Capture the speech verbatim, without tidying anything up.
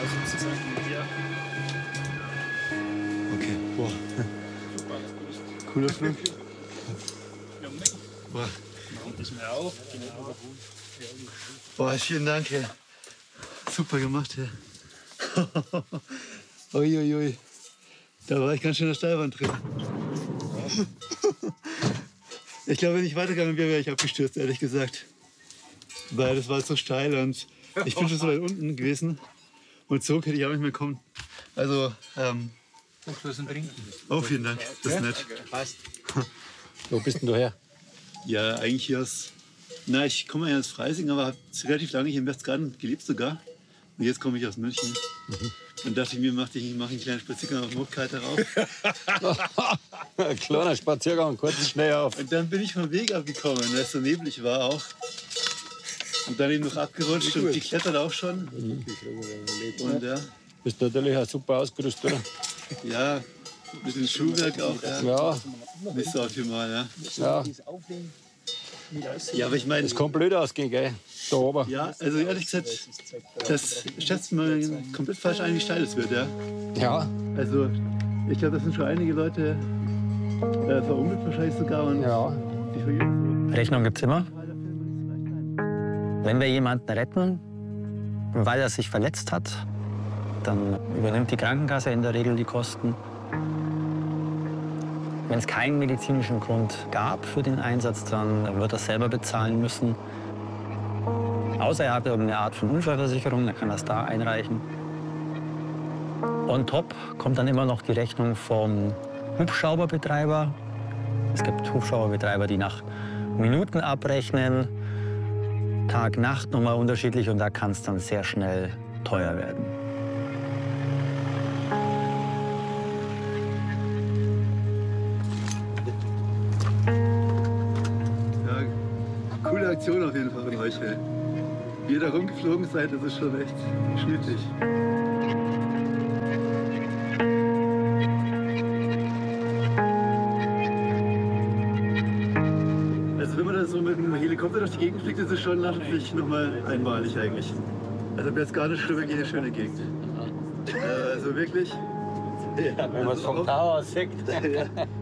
Okay, boah. Cooler Flug. Boah. Boah, vielen Dank, Herr. Super gemacht, Herr. Uiuiui. Ui. Da war ich ganz schön in der Steilwand drin. Ich glaube, wenn ich weitergegangen wäre, wäre ich abgestürzt, ehrlich gesagt. Weil das war so steil und ich bin schon so weit unten gewesen. Und so hätte ich auch nicht mehr kommen. Also, ähm. Oh, vielen Dank. Das ist nett. Wo bist denn du her? Ja, eigentlich hier aus. Na, ich komme ja aus Freising, aber habe relativ lange hier im Berchtesgaden gelebt sogar. Und jetzt komme ich aus München. Mhm. Dann dachte ich mir, mache ich mach einen kleinen Spaziergang auf dem Hochkalter rauf. Ein kleiner Spaziergang, kurz schnell auf. Und dann bin ich vom Weg abgekommen, weil es so neblig war auch. Und dann eben noch abgerutscht und geklettert auch schon. Mhm. Und ja. Bist natürlich auch super ausgerüstet, oder? Ja, mit dem Schuhwerk auch. Ja. Ja. Nicht so optimal, ja. Ja. Ja, aber ich meine. Es kann blöd ausgehen, gell? Da oben. Ja, also ehrlich gesagt, das schätzt man komplett falsch ein, wie steil es wird, ja. Ja. Also, ich glaube, das sind schon einige Leute äh, verunglückt wahrscheinlich sogar. Und ja. Die Rechnung gibt's immer. Wenn wir jemanden retten, weil er sich verletzt hat, dann übernimmt die Krankenkasse in der Regel die Kosten. Wenn es keinen medizinischen Grund gab für den Einsatz, dann wird er selber bezahlen müssen. Außer er hat irgendeine Art von Unfallversicherung, dann kann er es da einreichen. On top kommt dann immer noch die Rechnung vom Hubschrauberbetreiber. Es gibt Hubschrauberbetreiber, die nach Minuten abrechnen. Tag, Nacht nochmal unterschiedlich und da kann es dann sehr schnell teuer werden. Ja, coole Aktion auf jeden Fall von euch. Ey. Wie ihr da rumgeflogen seid, das ist schon echt schnittig. Also wenn man da so mit einem Helikopter durch die Gegend fliegt, ist es schon natürlich nochmal einmalig eigentlich. Also Berchtesgaden ist schon wirklich eine schöne Gegend. Äh, also wirklich. Ja, wenn man es vom Tower aus sieht. Ja.